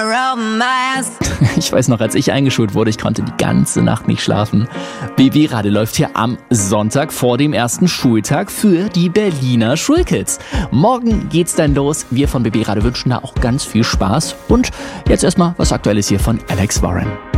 Ich weiß noch, als ich eingeschult wurde, ich konnte die ganze Nacht nicht schlafen. BB Radio läuft hier am Sonntag vor dem ersten Schultag für die Berliner Schulkids. Morgen geht's dann los. Wir von BB Radio wünschen da auch ganz viel Spaß. Und jetzt erstmal was Aktuelles hier von Alex Warren.